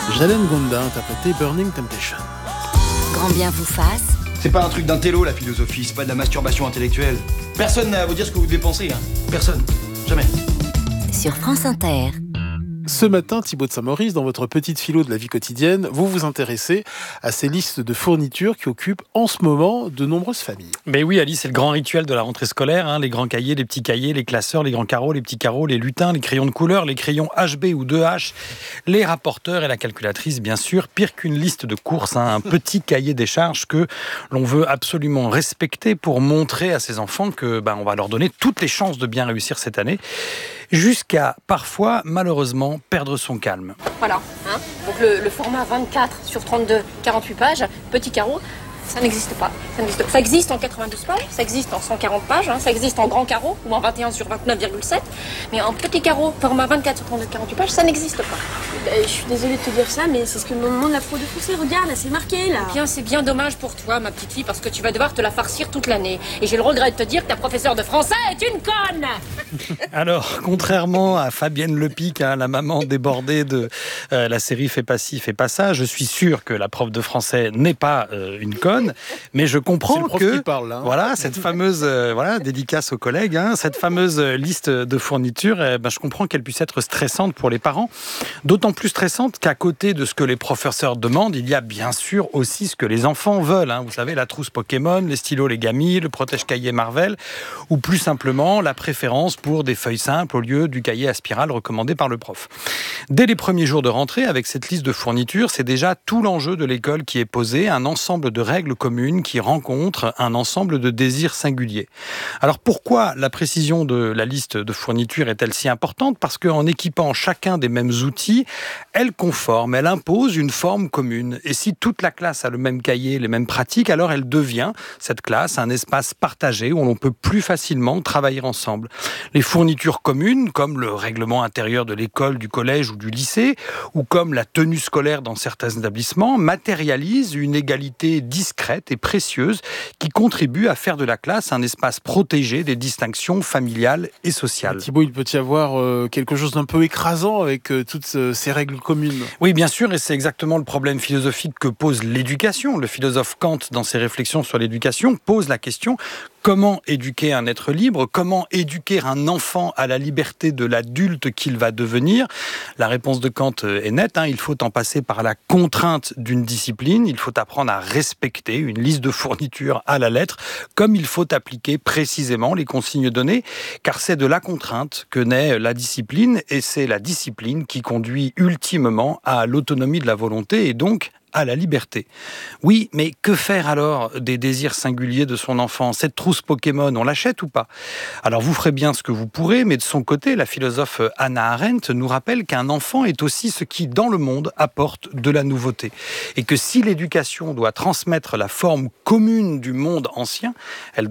Jalen Gonda interprétait Burning Temptation. Grand bien vous fasse. C'est pas un truc d'un télo, la philosophie, c'est pas de la masturbation intellectuelle. Personne n'a à vous dire ce que vous devez penser, hein. Personne. Jamais. Sur France Inter. Ce matin, Thibaut de Saint-Maurice, dans votre petite philo de la vie quotidienne, vous vous intéressez à ces listes de fournitures qui occupent en ce moment de nombreuses familles. Mais oui, Alice, c'est le grand rituel de la rentrée scolaire, hein, les grands cahiers, les petits cahiers, les classeurs, les grands carreaux, les petits carreaux, les lutins, les crayons de couleur, les crayons HB ou 2H, les rapporteurs et la calculatrice, bien sûr. Pire qu'une liste de courses, hein, un petit cahier des charges que l'on veut absolument respecter pour montrer à ses enfants que on va leur donner toutes les chances de bien réussir cette année, jusqu'à parfois, malheureusement, perdre son calme. Voilà, hein. Donc le format 24 sur 32, 48 pages, petit carreau, ça n'existe pas. Ça existe en 92 pages, ça existe en 140 pages, hein, ça existe en grand carreau ou en 21 sur 29,7, mais en petit carreau, format 24 sur 32, 48 pages, ça n'existe pas. Je suis désolée de te dire ça, mais c'est ce que me demande la pro de français. Regarde, là, c'est marqué, là. Eh bien, c'est bien dommage pour toi, ma petite fille, parce que tu vas devoir te la farcir toute l'année. Et j'ai le regret de te dire que ta professeure de français est une conne. Alors, contrairement à Fabienne Lepic, hein, la maman débordée de la série Fais pas ci, fais pas ça, je suis sûr que la prof de français n'est pas une conne, mais je comprends c'est le prof qui parle, hein. Voilà, cette fameuse dédicace aux collègues, hein, cette fameuse liste de fournitures, je comprends qu'elle puisse être stressante pour les parents, d'autant plus stressante qu'à côté de ce que les professeurs demandent, il y a bien sûr aussi ce que les enfants veulent, hein. Vous savez, la trousse Pokémon, les stylos les Gami, le protège-cahier Marvel, ou plus simplement la préférence pour des feuilles simples au lieu du cahier à spirale recommandé par le prof. Dès les premiers jours de rentrée, avec cette liste de fournitures, c'est déjà tout l'enjeu de l'école qui est posé, un ensemble de règles communes qui rencontrent un ensemble de désirs singuliers. Alors pourquoi la précision de la liste de fournitures est-elle si importante ? Parce qu'en équipant chacun des mêmes outils, elle conforme, elle impose une forme commune. Et si toute la classe a le même cahier, les mêmes pratiques, alors elle devient, cette classe, un espace partagé où l'on peut plus facilement travailler ensemble. Les fournitures communes, comme le règlement intérieur de l'école, du collège ou du lycée, ou comme la tenue scolaire dans certains établissements, matérialisent une égalité discrète et précieuse qui contribue à faire de la classe un espace protégé des distinctions familiales et sociales. Thibaut, il peut y avoir quelque chose d'un peu écrasant avec toutes ces règles communes. Oui, bien sûr, et c'est exactement le problème philosophique que pose l'éducation. Le philosophe Kant, dans ses réflexions sur l'éducation, pose la question: comment éduquer un être libre ? Comment éduquer un enfant à la liberté de l'adulte qu'il va devenir ? La réponse de Kant est nette, il faut en passer par la contrainte d'une discipline, il faut apprendre à respecter une liste de fournitures à la lettre, comme il faut appliquer précisément les consignes données, car c'est de la contrainte que naît la discipline, et c'est la discipline qui conduit ultimement à l'autonomie de la volonté et donc à la liberté. Oui, mais que faire alors des désirs singuliers de son enfant ? Cette trousse Pokémon, on l'achète ou pas ? Alors vous ferez bien ce que vous pourrez, mais de son côté, la philosophe Hannah Arendt nous rappelle qu'un enfant est aussi ce qui, dans le monde, apporte de la nouveauté. Et que si l'éducation doit transmettre la forme commune du monde ancien, elle